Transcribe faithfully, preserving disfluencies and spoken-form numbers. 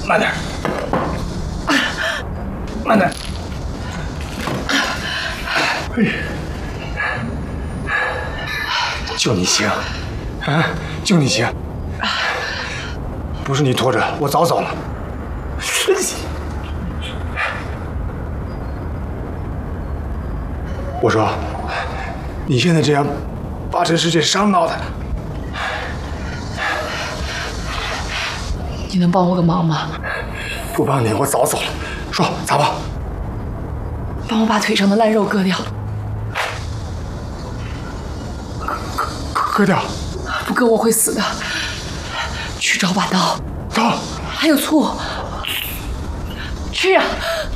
慢点，慢点。哎，就你行，啊，就你行。不是你拖着，我早走了。我说，你现在这样，把这世界伤脑袋。 你能帮我个忙吗？ 不帮你，我早走了。说咋办？ 帮我把腿上的烂肉割掉。 割割掉？ 不割我会死的。去找把刀。 刀。 还有醋。去啊！